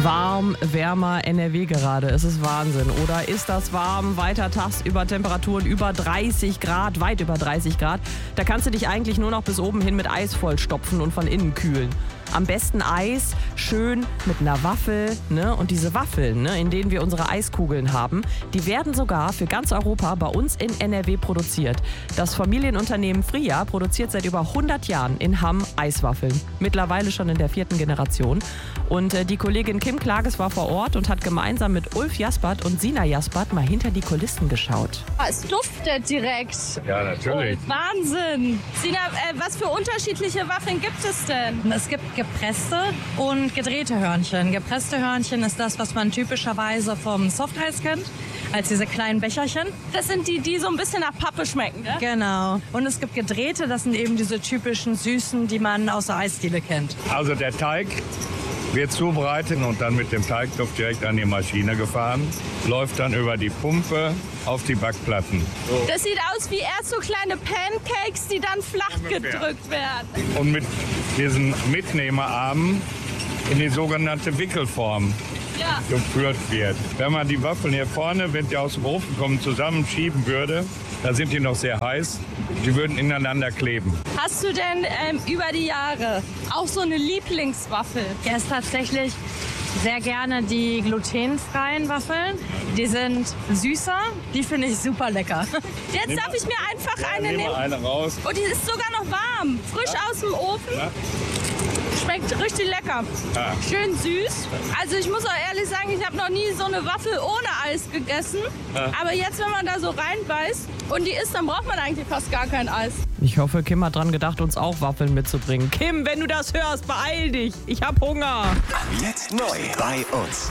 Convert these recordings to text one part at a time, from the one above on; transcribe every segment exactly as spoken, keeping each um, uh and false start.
Warm, wärmer N R W gerade. Es ist Wahnsinn. Oder ist das warm? Weiter tagsüber Temperaturen über dreißig Grad, weit über dreißig Grad. Da kannst du dich eigentlich nur noch bis oben hin mit Eis vollstopfen und von innen kühlen. Am besten Eis, schön mit einer Waffel. Ne? Und diese Waffeln, ne, in denen wir unsere Eiskugeln haben, die werden sogar für ganz Europa bei uns in N R W produziert. Das Familienunternehmen Fria produziert seit über hundert Jahren in Hamm Eiswaffeln. Mittlerweile schon in der vierten Generation. Und äh, die Kollegin Kim Klages war vor Ort und hat gemeinsam mit Ulf Jaspert und Sina Jaspert mal hinter die Kulissen geschaut. Es duftet direkt. Ja, natürlich. Oh, Wahnsinn. Sina, äh, was für unterschiedliche Waffeln gibt es denn? Es gibt gepresste und gedrehte Hörnchen. Gepresste Hörnchen ist das, was man typischerweise vom Softeis kennt, als diese kleinen Becherchen. Das sind die, die so ein bisschen nach Pappe schmecken, ne? Genau. Und es gibt gedrehte, das sind eben diese typischen Süßen, die man aus der Eisdiele kennt. Also der Teig wird zubereitet und dann mit dem Teigtopf direkt an die Maschine gefahren, läuft dann über die Pumpe auf die Backplatten. So. Das sieht aus wie erst so kleine Pancakes, die dann flach gedrückt werden. Und mit diesen Mitnehmerarmen in die sogenannte Wickelform ja. geführt wird. Wenn man die Waffeln hier vorne, wenn die aus dem Ofen kommen, zusammenschieben würde, da sind die noch sehr heiß, die würden ineinander kleben. Hast du denn ähm, über die Jahre auch so eine Lieblingswaffel? Ich esse tatsächlich sehr gerne die glutenfreien Waffeln. Die sind süßer, die finde ich super lecker. Jetzt Nimm darf ich mir einfach ja, eine nehmen nehmen. wir eine raus. Und die ist sogar noch warm, frisch Ja. aus dem Ofen. Ja. Schmeckt richtig lecker. Ja. Schön süß. Also ich muss auch ehrlich sagen, ich habe noch nie so eine Waffel ohne Eis gegessen. Ja. Aber jetzt, wenn man da so reinbeißt und die isst, dann braucht man eigentlich fast gar kein Eis. Ich hoffe, Kim hat dran gedacht, uns auch Waffeln mitzubringen. Kim, wenn du das hörst, beeil dich. Ich hab Hunger. Jetzt neu bei uns.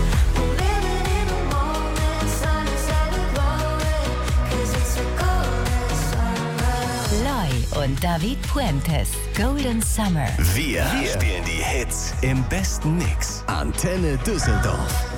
Loy und David Puentes. Golden Summer. Wir, Wir spielen die Hits im besten Mix. Antenne Düsseldorf.